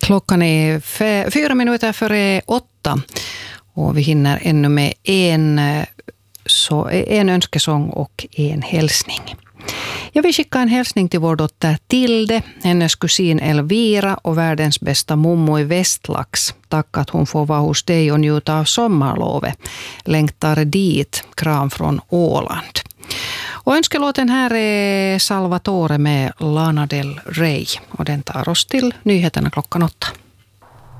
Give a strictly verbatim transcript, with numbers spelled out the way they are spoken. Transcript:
Klockan är f- fyra minuter före åtta och vi hinner ännu med en, så, en önskesång och en hälsning. Jag vill skicka en hälsning till vår dotter Tilde, hennes kusin Elvira och världens bästa mommo i Västlax. Tack att hon får vara hos dig och njuta av sommarlovet. Längtar dit, kram från Åland. Och önskelåten här är Salvatore med Lana Del Rey och den tar oss till nyheterna klockan åtta.